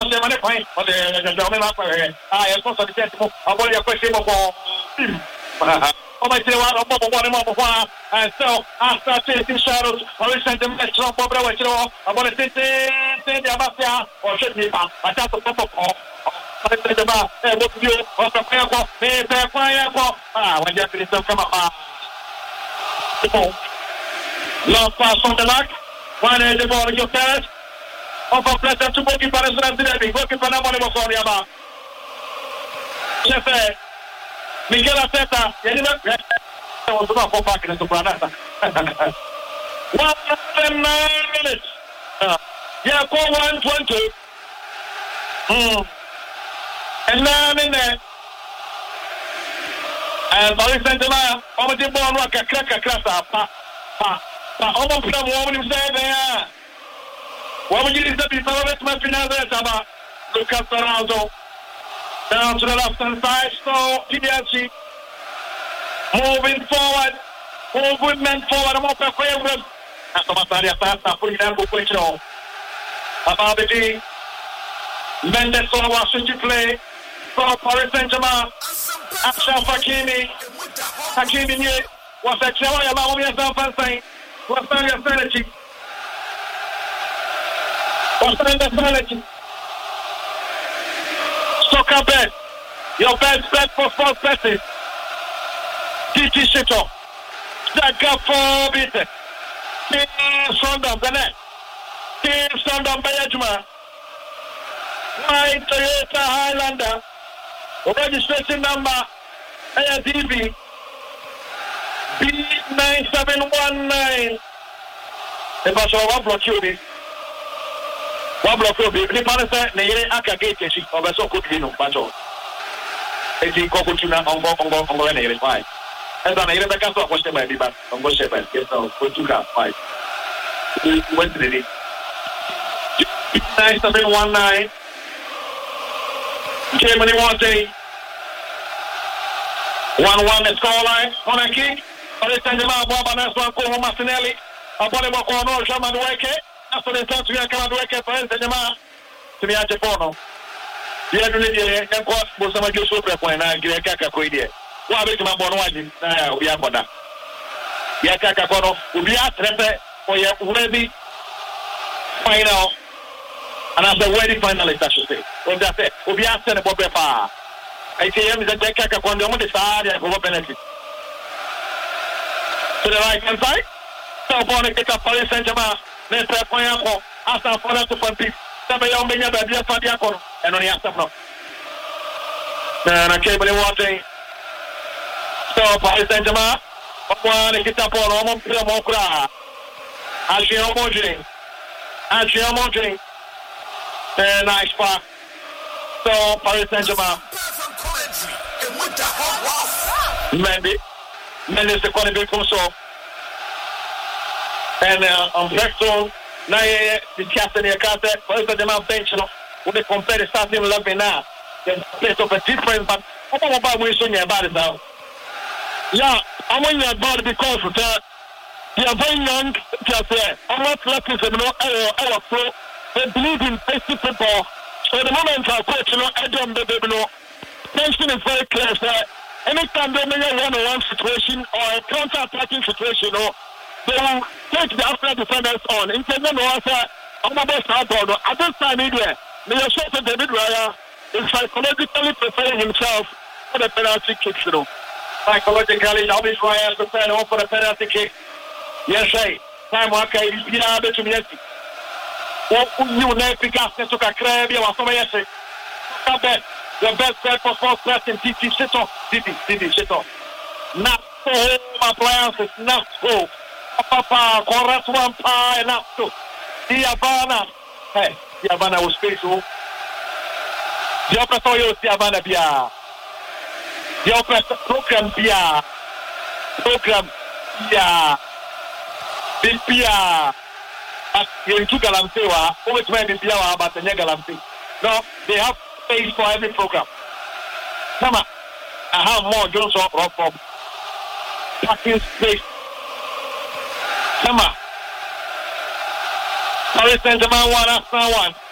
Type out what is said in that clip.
the money point for the German Upper. I am supposed to get more about your question of oh my God, and so after taking shadows, I will send them next to Bob Rawachino. I'm going to say the Abasia or should be I thought the Papa. What do you want to pay for? When you finish them come up. Long pass from the back. One is the ball in your terrace. Over pressure to Boki Paris Today. Working for the money was on the about. Chef Miguel Arteta. I was not for back in the Supranata. 109 minutes. Yeah, for 120. And now in there. And Paris Saint-Germain, over the ball, like a cracker, almost some woman himself there. What would you do if you follow it? My final there, Lucas Ronaldo. Down to the left hand side, so PDLC moving forward. Movement forward, I'm up for favorites. That's the Masaria Pasta, putting them for quick show. Ababaji. Mendes on Washington play. So Paris Saint-Germain. Achraf Hakimi was a chair about me as a fan. Was under sanity. Soccer bet. Your best bet for sports betting. DT Shito. Jaga for beat. Team Sondom, the net. Team Sondom Bayajuma. My Toyota Highlander. Registration number ADB B9719. The Basho one block you be. One block you be. The Panasa Nere Aka Gate of a so good vino, Basho. It's in Kokutuna on Nere 5. As an Rebecca was the baby, but on Go Shepherd, yes, so go to that 5. Went to the 9719. Germany wants a 1-1 the scoreline on a kick. Paris Saint-Germain, Boabanas, Juan Martinelli, a body walk on all Shaman Wake. After the time to get Wake, Paris Saint-Germain to me at Japono. The other day, and what was some of your super point? I get a caca quid. What about my Bono? We are Boda. Yakaka Bono will be at for your ready final. And as a wedding finalist, I should say. When that's it, we'll be asking about Bepa. I see him is a Jacka on the side of penalty. To the right hand side, so upon a kick up Paris Saint-Germain, let's play for Yako, after for us to compete. Sabayon Benya, Babia Fadiako, and on the afternoon. And I came in watching. So Paris Saint-Germain, one kick up on Omon Mokra. Actually, Omojing. Nice pass. So Paris Saint-Germain. Mendes the corner become so. And on Brexton, now the captain here can't say, Paris Saint-Germain bench, when they compare the starting 11 now, there's a place of a difference, but how about we soon about it now? Yeah, I want you about it because they are very young, just there. I'm not lucky to know our flow. They believe in basic football. So the moment our coach, Adam, tension is very clear. Anytime they make a one-on-one situation or a counter-attacking situation, they will take the after defenders on. In case they know I'm about to have at this time, they are sure that David Raya is psychologically preparing himself for the penalty kick. Psychologically, David Raya is preparing for the penalty kick. Yes, sir. Time okay, you are able to be you never pick up to a crab, you are so yes. The best bet for sports betting, TT Shito. Not so appliances, not so. Papa, correct one pie, not so. The Havana. Hey, the Havana was special. The opera you the Havana Bia. The opera program Bia. Program Bia. Big Bia. You took Galamtewa, always went in Piawa about the Negalamte. No, they have space for every program. Come on, I have more Johnson or from parking space. Come on. Paris Saint-Germain 1 after 1.